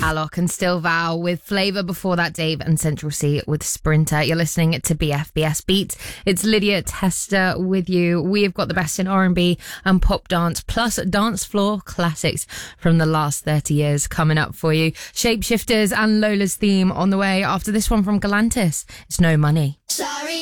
Alok and Still Val with Flavour. Before that, Dave and Central C with Sprinter. You're listening to BFBS Beats. It's Lydia Tester with you. We've got the best in R&B and pop dance, plus dance floor classics from the last 30 years coming up for you. Shapeshifters and Lola's theme on the way after this one from Galantis. It's No Money. Sorry.